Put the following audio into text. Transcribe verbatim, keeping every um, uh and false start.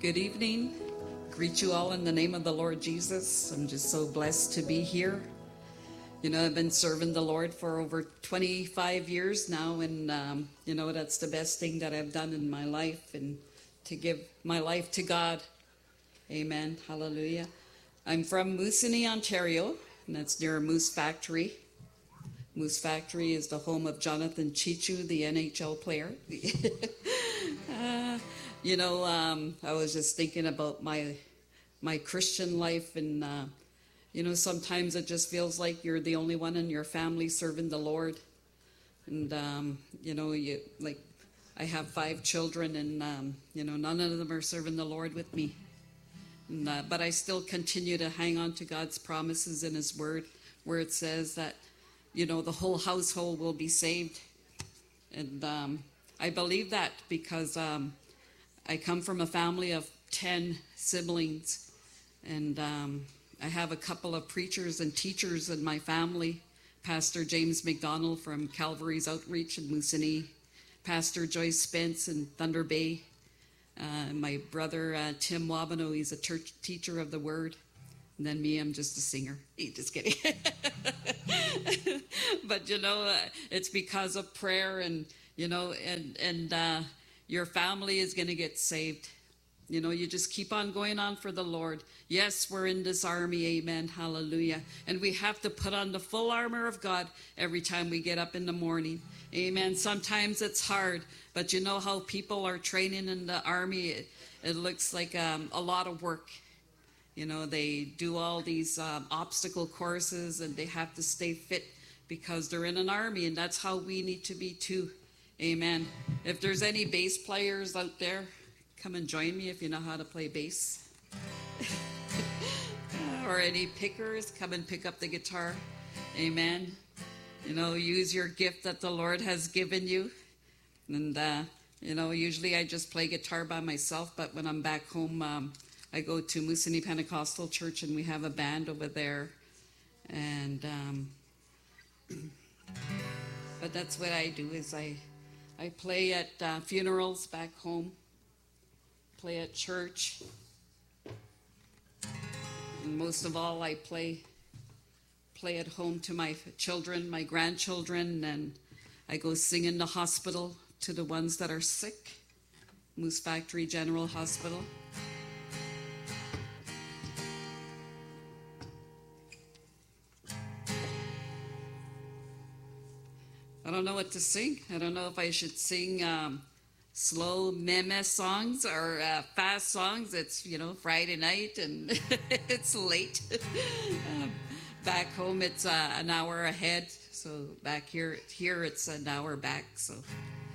Good evening. Greet you all in the name of the Lord Jesus. I'm just so blessed to be here. You know, I've been serving the Lord for over twenty-five years now, and, um, you know, that's the best thing that I've done in my life, and to give my life to God. Amen. Hallelujah. I'm from Moosonee, Ontario, and that's near a Moose Factory. Moose Factory is the home of Jonathan Chichu, the N H L player. uh, you know, um, I was just thinking about my my Christian life, and uh, you know, sometimes it just feels like you're the only one in your family serving the Lord. And um, you know, you like I have five children, and um, you know, none of them are serving the Lord with me. And, uh, but I still continue to hang on to God's promises in His Word, where it says that, you know, the whole household will be saved. And um, I believe that because um, I come from a family of ten siblings, and um, I have a couple of preachers and teachers in my family. Pastor James McDonald from Calvary's Outreach in Moosonee, Pastor Joyce Spence in Thunder Bay, uh, my brother uh, Tim Wabano, he's a church teacher of the Word. And then me, I'm just a singer. Just kidding. But, you know, uh, it's because of prayer, and, you know, and, and uh, your family is going to get saved. You know, you just keep on going on for the Lord. Yes, we're in this army. Amen. Hallelujah. And we have to put on the full armor of God every time we get up in the morning. Amen. Sometimes it's hard, but you know how people are training in the army? It, it looks like um, a lot of work. You know, they do all these um, obstacle courses, and they have to stay fit because they're in an army, and that's how we need to be too. Amen. If there's any bass players out there, come and join me if you know how to play bass. Or any pickers, come and pick up the guitar. Amen. You know, use your gift that the Lord has given you. And, uh, you know, usually I just play guitar by myself, but when I'm back home, um, I go to Moosonee Pentecostal Church, and we have a band over there. And, um, but that's what I do is I, I play at uh, funerals back home, play at church. And most of all, I play, play at home to my children, my grandchildren, and I go sing in the hospital to the ones that are sick, Moose Factory General Hospital. I don't know what to sing. I don't know if I should sing um, slow meme songs or uh, fast songs. It's, you know, Friday night, and it's late. um, back home, it's uh, an hour ahead. So back here, here it's an hour back. So